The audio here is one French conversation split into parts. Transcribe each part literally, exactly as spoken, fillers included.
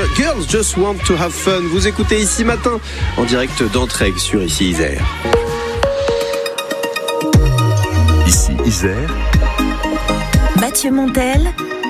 Girls Just Want to Have Fun. Vous écoutez Ici Matin en direct d'Entraigues sur Ici Isère. Ici Isère. Mathieu Montel.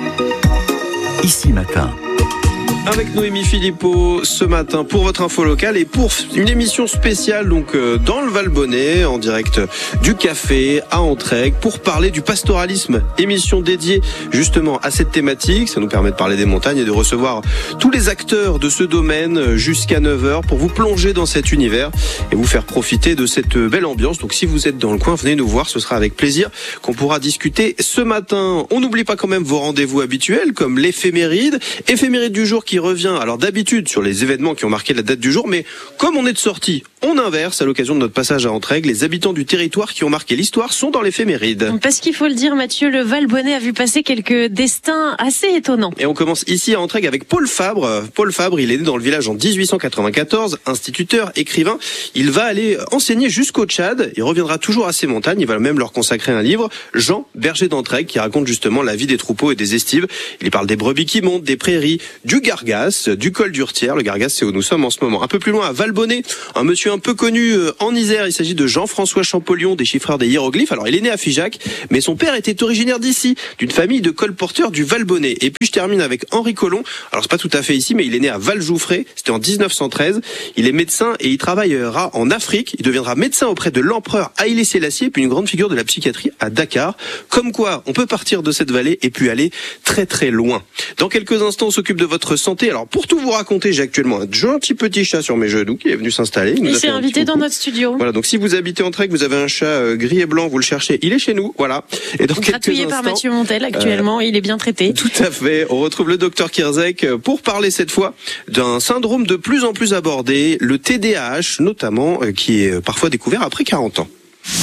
Ici Matin. Avec Noémie Philippot ce matin pour votre info locale et pour une émission spéciale donc euh, dans le Valbonnais en direct du café à Entraigues pour parler du pastoralisme. Émission dédiée justement à cette thématique. Ça nous permet de parler des montagnes et de recevoir tous les acteurs de ce domaine jusqu'à neuf heures pour vous plonger dans cet univers et vous faire profiter de cette belle ambiance. Donc si vous êtes dans le coin, venez nous voir, ce sera avec plaisir qu'on pourra discuter ce matin. On n'oublie pas quand même vos rendez-vous habituels comme l'éphéméride, éphéméride du jour qui revient alors d'habitude sur les événements qui ont marqué la date du jour, mais comme on est de sortie, on inverse à l'occasion de notre passage à Entraigues. Les habitants du territoire qui ont marqué l'histoire sont dans l'éphéméride. Parce qu'il faut le dire, Mathieu, le Valbonnais a vu passer quelques destins assez étonnants. Et on commence ici à Entraigues avec Paul Fabre. Paul Fabre, il est né dans le village en dix-huit cent quatre-vingt-quatorze, instituteur, écrivain. Il va aller enseigner jusqu'au Tchad. Il reviendra toujours à ces montagnes. Il va même leur consacrer un livre, Jean, berger d'Entraigues, qui raconte justement la vie des troupeaux et des estives. Il parle des brebis qui montent, des prairies, du Gargas, du col d'Urtière. Le Gargas, c'est où nous sommes en ce moment. Un peu plus loin, à Valbonnais, un monsieur un peu connu en Isère. Il s'agit de Jean-François Champollion, déchiffreur des hiéroglyphes. Alors, il est né à Figeac, mais son père était originaire d'ici, d'une famille de colporteurs du Valbonnais. Et puis, je termine avec Henri Colomb. Alors, c'est pas tout à fait ici, mais il est né à Valjouffré. C'était en dix-neuf cent treize. Il est médecin et il travaillera en Afrique. Il deviendra médecin auprès de l'empereur Haïlé Sélassié, puis une grande figure de la psychiatrie à Dakar. Comme quoi, on peut partir de cette vallée et puis aller très très loin. Dans quelques instants, on s'occupe de votre santé. Alors, pour tout vous raconter, j'ai actuellement un gentil petit chat sur mes genoux qui est venu s'installer. Il, il s'est invité dans notre studio. Voilà, donc si vous habitez Entraigues, vous avez un chat euh, gris et blanc, vous le cherchez, il est chez nous, voilà. Et dans quelques Gratouillé instants, par Mathieu Montel actuellement, euh, il est bien traité. Tout à fait. On retrouve le docteur Kirzek pour parler cette fois d'un syndrome de plus en plus abordé, le T D A H notamment, euh, qui est parfois découvert après quarante ans.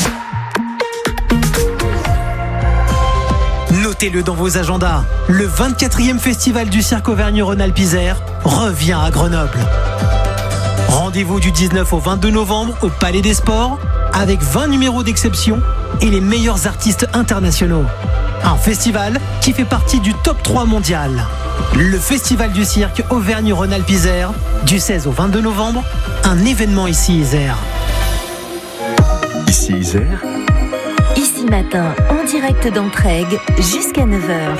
Notez-le dans vos agendas. Le vingt-quatrième festival du cirque Auvergne-Rhône-Alpes Isère revient à Grenoble. Rendez-vous du dix-neuf au vingt-deux novembre au Palais des Sports avec vingt numéros d'exception et les meilleurs artistes internationaux. Un festival qui fait partie du top trois mondial. Le festival du cirque Auvergne-Rhône-Alpes Isère du seize au vingt-deux novembre, un événement ici Isère. Ici Isère. Ici Matin, en direct d'Entraigues, jusqu'à neuf heures.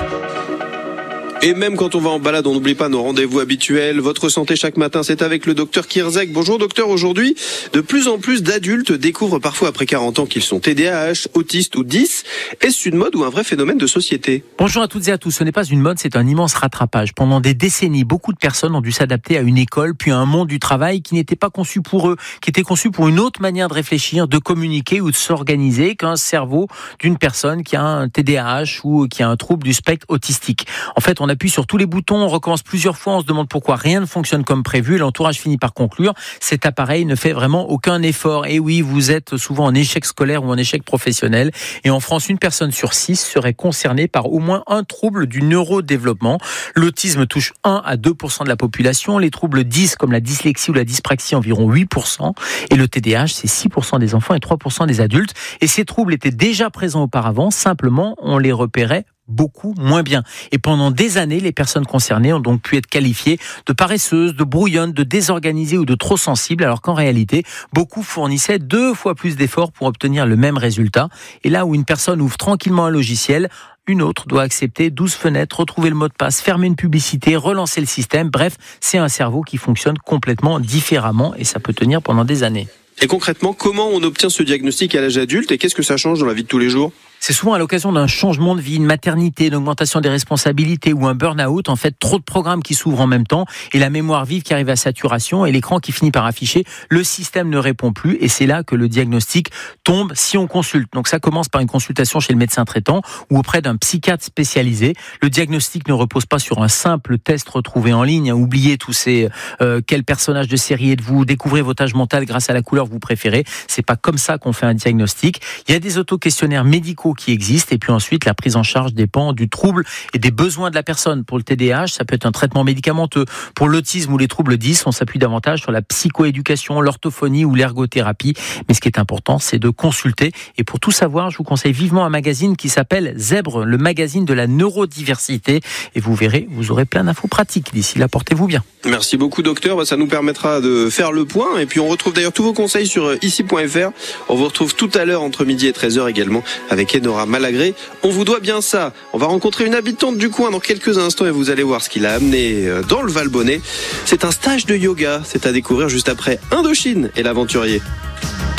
Et même quand on va en balade, on n'oublie pas nos rendez-vous habituels. Votre santé chaque matin, c'est avec le docteur Kirzek. Bonjour docteur, aujourd'hui, de plus en plus d'adultes découvrent parfois après quarante ans qu'ils sont T D A H, autistes ou dys. Est-ce une mode ou un vrai phénomène de société ? Bonjour à toutes et à tous, ce n'est pas une mode, c'est un immense rattrapage. Pendant des décennies, beaucoup de personnes ont dû s'adapter à une école, puis à un monde du travail qui n'était pas conçu pour eux, qui était conçu pour une autre manière de réfléchir, de communiquer ou de s'organiser qu'un cerveau d'une personne qui a un T D A H ou qui a un trouble du spectre autistique. En fait, on appuie sur tous les boutons, on recommence plusieurs fois, on se demande pourquoi rien ne fonctionne comme prévu. L'entourage finit par conclure, cet appareil ne fait vraiment aucun effort. Et oui, vous êtes souvent en échec scolaire ou en échec professionnel. Et en France, une personne sur six serait concernée par au moins un trouble du neurodéveloppement. L'autisme touche un à deux pour cent de la population. Les troubles dys, comme la dyslexie ou la dyspraxie, environ huit pour cent. Et le T D A H, c'est six pour cent des enfants et trois pour cent des adultes. Et ces troubles étaient déjà présents auparavant, simplement on les repérait beaucoup moins bien. Et pendant des années, les personnes concernées ont donc pu être qualifiées de paresseuses, de brouillonnes, de désorganisées ou de trop sensibles, alors qu'en réalité, beaucoup fournissaient deux fois plus d'efforts pour obtenir le même résultat. Et là où une personne ouvre tranquillement un logiciel, une autre doit accepter douze fenêtres, retrouver le mot de passe, fermer une publicité, relancer le système. Bref, c'est un cerveau qui fonctionne complètement différemment et ça peut tenir pendant des années. Et concrètement, comment on obtient ce diagnostic à l'âge adulte et qu'est-ce que ça change dans la vie de tous les jours ? C'est souvent à l'occasion d'un changement de vie, une maternité, une augmentation des responsabilités ou un burn-out. En fait, trop de programmes qui s'ouvrent en même temps et la mémoire vive qui arrive à saturation et l'écran qui finit par afficher. Le système ne répond plus et c'est là que le diagnostic tombe si on consulte. Donc ça commence par une consultation chez le médecin traitant ou auprès d'un psychiatre spécialisé. Le diagnostic ne repose pas sur un simple test retrouvé en ligne. Oubliez tous ces euh, quel personnage de série êtes-vous, découvrez votre âge mental grâce à la couleur que vous préférez. C'est pas comme ça qu'on fait un diagnostic. Il y a des auto-questionnaires médicaux qui existent. Et puis ensuite, la prise en charge dépend du trouble et des besoins de la personne. Pour le T D A H, ça peut être un traitement médicamenteux. Pour l'autisme ou les troubles dys, on s'appuie davantage sur la psychoéducation, l'orthophonie ou l'ergothérapie. Mais ce qui est important, c'est de consulter. Et pour tout savoir, je vous conseille vivement un magazine qui s'appelle Zèbre, le magazine de la neurodiversité. Et vous verrez, vous aurez plein d'infos pratiques. D'ici là, portez-vous bien. Merci beaucoup, docteur. Ça nous permettra de faire le point. Et puis, on retrouve d'ailleurs tous vos conseils sur ici point f r. On vous retrouve tout à l'heure entre midi et treize heures également avec Enora Malagré. On vous doit bien ça. On va rencontrer une habitante du coin dans quelques instants et vous allez voir ce qu'il a amené dans le Valbonnais. C'est un stage de yoga. C'est à découvrir juste après Indochine et l'aventurier.